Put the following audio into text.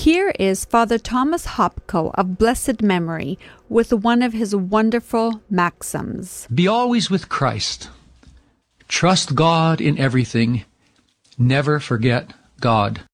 Here is Father Thomas Hopko of blessed memory with one of his wonderful maxims. Be always with Christ. Trust God in everything. Never forget God.